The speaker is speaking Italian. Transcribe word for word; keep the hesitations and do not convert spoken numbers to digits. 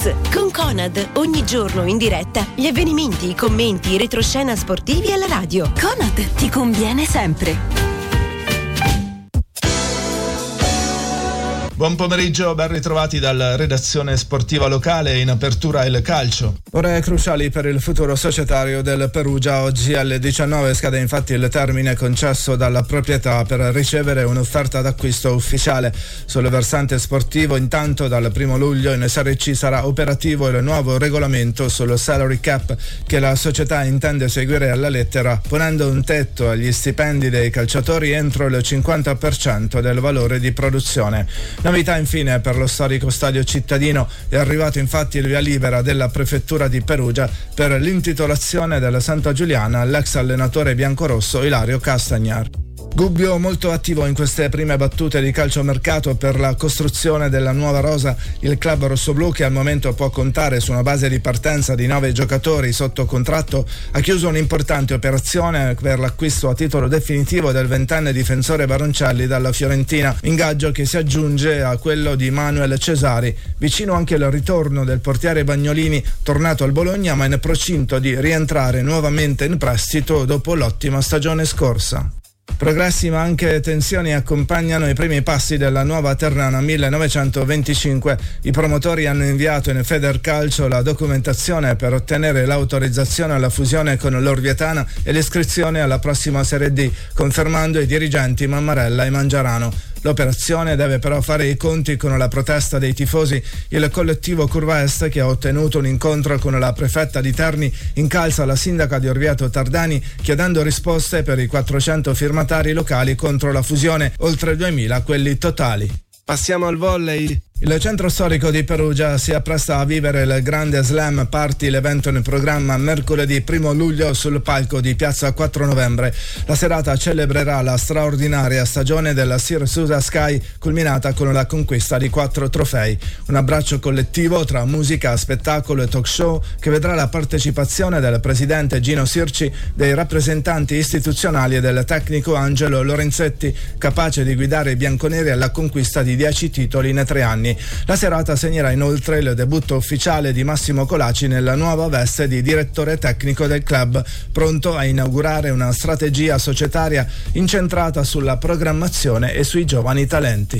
Plus. Con Conad, ogni giorno in diretta, gli avvenimenti, i commenti, i retroscena sportivi alla radio. Conad ti conviene sempre. Buon pomeriggio, ben ritrovati dalla redazione sportiva locale. In apertura il calcio. Ore cruciali per il futuro societario del Perugia. Oggi alle diciannove scade infatti il termine concesso dalla proprietà per ricevere un'offerta d'acquisto ufficiale. Sul versante sportivo, intanto, dal primo luglio in Serie C sarà operativo il nuovo regolamento sul salary cap che la società intende seguire alla lettera, ponendo un tetto agli stipendi dei calciatori entro il cinquanta per cento del valore di produzione. Novità infine per lo storico stadio cittadino: è arrivato infatti il via libera della prefettura di Perugia per l'intitolazione della Santa Giuliana all'ex allenatore biancorosso Ilario Castagnar. Gubbio molto attivo in queste prime battute di calciomercato per la costruzione della nuova rosa. Il club rossoblù, che al momento può contare su una base di partenza di nove giocatori sotto contratto, ha chiuso un'importante operazione per l'acquisto a titolo definitivo del ventenne difensore Baroncelli dalla Fiorentina, ingaggio che si aggiunge a quello di Manuel Cesari. Vicino anche il ritorno del portiere Bagnolini, tornato al Bologna ma in procinto di rientrare nuovamente in prestito dopo l'ottima stagione scorsa. Progressi ma anche tensioni accompagnano i primi passi della nuova Ternana millenovecentoventicinque. I promotori hanno inviato in Federcalcio la documentazione per ottenere l'autorizzazione alla fusione con l'Orvietana e l'iscrizione alla prossima Serie D, confermando i dirigenti Mammarella e Mangiarano. L'operazione deve però fare i conti con la protesta dei tifosi. Il collettivo Curva Est, che ha ottenuto un incontro con la prefetta di Terni, incalza la sindaca di Orvieto Tardani chiedendo risposte per i quattrocento firmatari locali contro la fusione, oltre duemila quelli totali. Passiamo al volley. Il centro storico di Perugia si appresta a vivere il grande slam party, l'evento in programma mercoledì primo luglio sul palco di piazza quattro novembre. La serata celebrerà la straordinaria stagione della Sir Susa Sky, culminata con la conquista di quattro trofei. Un abbraccio collettivo tra musica, spettacolo e talk show che vedrà la partecipazione del presidente Gino Sirci, dei rappresentanti istituzionali e del tecnico Angelo Lorenzetti, capace di guidare i bianconeri alla conquista di dieci titoli in tre anni. La serata segnerà inoltre il debutto ufficiale di Massimo Colaci nella nuova veste di direttore tecnico del club, pronto a inaugurare una strategia societaria incentrata sulla programmazione e sui giovani talenti.